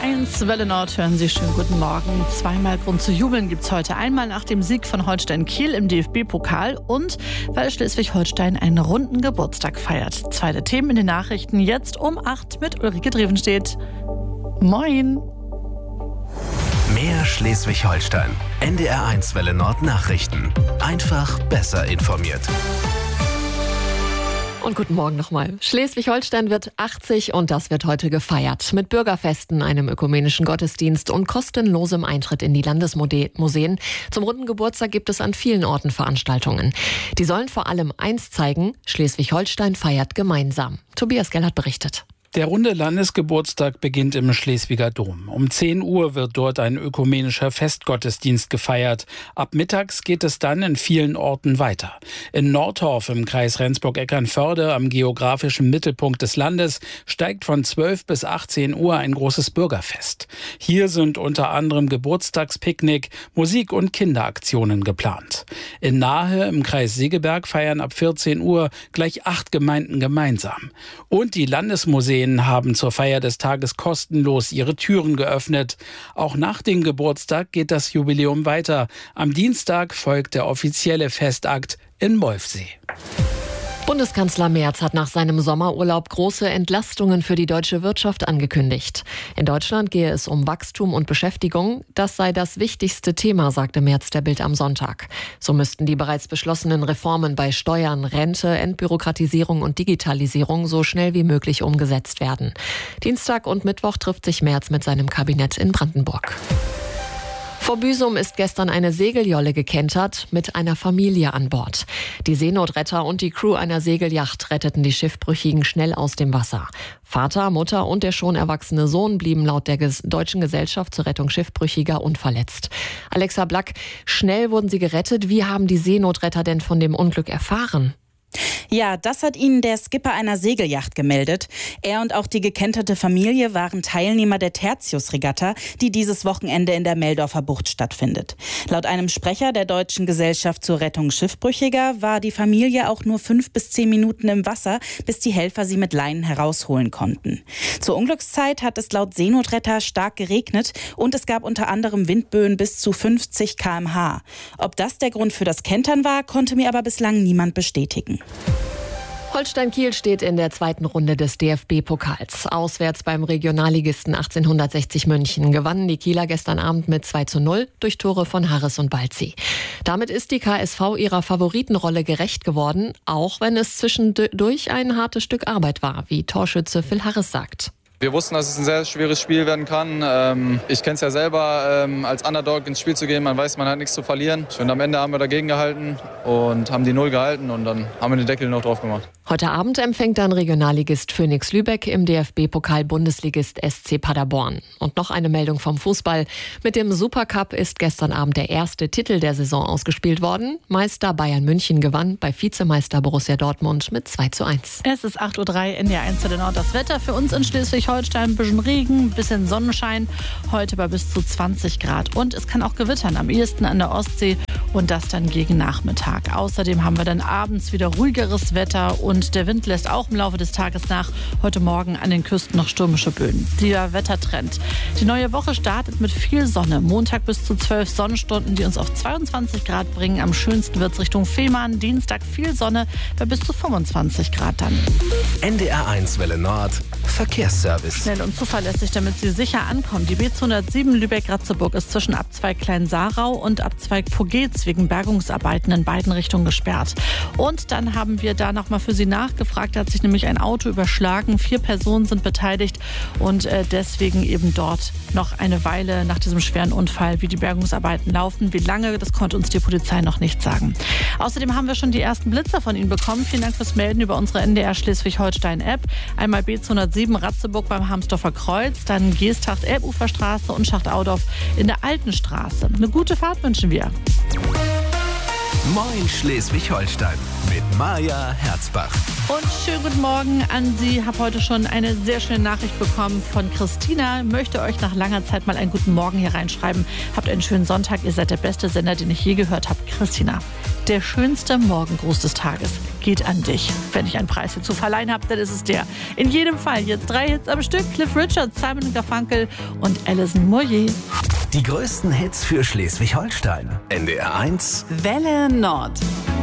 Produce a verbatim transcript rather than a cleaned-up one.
eins Welle Nord, hören Sie schön guten Morgen. Zweimal Grund zu jubeln gibt's heute. Einmal nach dem Sieg von Holstein Kiel im D F B-Pokal und weil Schleswig-Holstein einen runden Geburtstag feiert. Zweite Themen in den Nachrichten jetzt um acht mit Ulrike Drevenstedt. Moin! Mehr Schleswig-Holstein. N D R eins Welle Nord Nachrichten. Einfach besser informiert. Und guten Morgen nochmal. Schleswig-Holstein wird achtzig und das wird heute gefeiert. Mit Bürgerfesten, einem ökumenischen Gottesdienst und kostenlosem Eintritt in die Landesmuseen. Zum runden Geburtstag gibt es an vielen Orten Veranstaltungen. Die sollen vor allem eins zeigen: Schleswig-Holstein feiert gemeinsam. Tobias Gellert berichtet. Der runde Landesgeburtstag beginnt im Schleswiger Dom. Um zehn Uhr wird dort ein ökumenischer Festgottesdienst gefeiert. Ab mittags geht es dann in vielen Orten weiter. In Nordhorf im Kreis Rendsburg-Eckernförde, am geografischen Mittelpunkt des Landes, steigt von zwölf bis achtzehn Uhr ein großes Bürgerfest. Hier sind unter anderem Geburtstagspicknick, Musik- und Kinderaktionen geplant. In Nahe im Kreis Segeberg feiern ab vierzehn Uhr gleich acht Gemeinden gemeinsam. Und die Landesmuseen haben zur Feier des Tages kostenlos ihre Türen geöffnet. Auch nach dem Geburtstag geht das Jubiläum weiter. Am Dienstag folgt der offizielle Festakt in Molfsee. Bundeskanzler Merz hat nach seinem Sommerurlaub große Entlastungen für die deutsche Wirtschaft angekündigt. In Deutschland gehe es um Wachstum und Beschäftigung. Das sei das wichtigste Thema, sagte Merz der Bild am Sonntag. So müssten die bereits beschlossenen Reformen bei Steuern, Rente, Entbürokratisierung und Digitalisierung so schnell wie möglich umgesetzt werden. Dienstag und Mittwoch trifft sich Merz mit seinem Kabinett in Brandenburg. Vor Büsum ist gestern eine Segeljolle gekentert mit einer Familie an Bord. Die Seenotretter und die Crew einer Segelyacht retteten die Schiffbrüchigen schnell aus dem Wasser. Vater, Mutter und der schon erwachsene Sohn blieben laut der Deutschen Gesellschaft zur Rettung Schiffbrüchiger unverletzt. Alexa Black, schnell wurden sie gerettet. Wie haben die Seenotretter denn von dem Unglück erfahren? Ja, das hat ihnen der Skipper einer Segelyacht gemeldet. Er und auch die gekenterte Familie waren Teilnehmer der Tertius-Regatta, die dieses Wochenende in der Meldorfer Bucht stattfindet. Laut einem Sprecher der Deutschen Gesellschaft zur Rettung Schiffbrüchiger war die Familie auch nur fünf bis zehn Minuten im Wasser, bis die Helfer sie mit Leinen herausholen konnten. Zur Unglückszeit hat es laut Seenotretter stark geregnet und es gab unter anderem Windböen bis zu fünfzig Kilometer pro Stunde. Ob das der Grund für das Kentern war, konnte mir aber bislang niemand bestätigen. Holstein Kiel steht in der zweiten Runde des D F B-Pokals. Auswärts beim Regionalligisten achtzehnhundertsechzig München gewannen die Kieler gestern Abend mit zwei zu null durch Tore von Harris und Balzi. Damit ist die K S V ihrer Favoritenrolle gerecht geworden, auch wenn es zwischendurch ein hartes Stück Arbeit war, wie Torschütze Phil Harris sagt. Wir wussten, dass es ein sehr schweres Spiel werden kann. Ich kenne es ja selber, als Underdog ins Spiel zu gehen. Man weiß, man hat nichts zu verlieren. Und am Ende haben wir dagegen gehalten und haben die Null gehalten und dann haben wir den Deckel noch drauf gemacht. Heute Abend empfängt dann Regionalligist Phoenix Lübeck im D F B-Pokal Bundesligist S C Paderborn. Und noch eine Meldung vom Fußball. Mit dem Supercup ist gestern Abend der erste Titel der Saison ausgespielt worden. Meister Bayern München gewann bei Vizemeister Borussia Dortmund mit zwei zu eins. Es ist acht Uhr drei, N D R eins Welle Nord. Das Wetter für uns in Schleswig-Holstein: ein bisschen Regen, ein bisschen Sonnenschein, heute bei bis zu zwanzig Grad. Und es kann auch gewittern, am ehesten an der Ostsee und das dann gegen Nachmittag. Außerdem haben wir dann abends wieder ruhigeres Wetter und der Wind lässt auch im Laufe des Tages nach. Heute Morgen an den Küsten noch stürmische Böen. Der Wettertrend. Die neue Woche startet mit viel Sonne. Montag bis zu zwölf Sonnenstunden, die uns auf zweiundzwanzig Grad bringen. Am schönsten wird es Richtung Fehmarn. Dienstag viel Sonne bei bis zu fünfundzwanzig Grad dann. N D R eins Welle Nord Verkehrsservice. Schnell und zuverlässig, damit Sie sicher ankommen. Die B zweihundertsieben Lübeck-Ratzeburg ist zwischen Abzweig Klein-Sarau und Abzweig Pogetz wegen Bergungsarbeiten in beiden Richtungen gesperrt. Und dann haben wir da nochmal für Sie nachgefragt. Da hat sich nämlich ein Auto überschlagen. Vier Personen sind beteiligt und äh, deswegen eben dort noch eine Weile nach diesem schweren Unfall, wie die Bergungsarbeiten laufen. Wie lange, das konnte uns die Polizei noch nicht sagen. Außerdem haben wir schon die ersten Blitzer von Ihnen bekommen. Vielen Dank fürs Melden über unsere N D R Schleswig-Holstein-App. Einmal B zweihundertsieben Ratzeburg beim Harmsdorfer Kreuz, dann Geesthacht Elbuferstraße und Schacht-Audorf in der Alten Straße. Eine gute Fahrt wünschen wir. Moin Schleswig-Holstein mit Maja Herzbach. Und schönen guten Morgen an Sie. Ich habe heute schon eine sehr schöne Nachricht bekommen von Christina. Möchte euch nach langer Zeit mal einen guten Morgen hier reinschreiben. Habt einen schönen Sonntag. Ihr seid der beste Sender, den ich je gehört habe. Christina, der schönste Morgengruß des Tages geht an dich. Wenn ich einen Preis hier zu verleihen habe, dann ist es der. In jedem Fall jetzt drei Hits am Stück. Cliff Richard, Simon Garfunkel und Alison Moyer. Die größten Hits für Schleswig-Holstein. N D R eins Welle Nord.